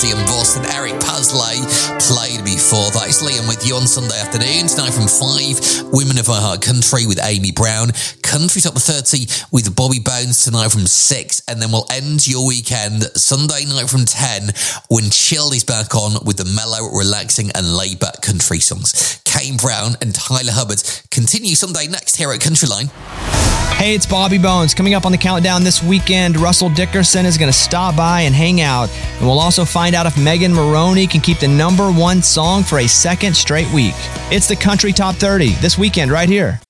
Prodigy and Boston. Eric Pasley played before that. It's Liam with you on Sunday afternoon. Tonight from 5, Women of Our Heart Country with Amy Brown. Country Top 30 with Bobby Bones tonight from 6. And then we'll end your weekend Sunday night from 10 when Chilled is back on with the mellow, relaxing and laid-back country songs. Kane Brown and Tyler Hubbard continue Sunday next here at Countryline. Hey, it's Bobby Bones. Coming up on the countdown this weekend, Russell Dickerson is going to stop by and hang out. And we'll also find out if Megan Moroney can keep the #1 song for a second straight week. It's the Country Top 30 this weekend right here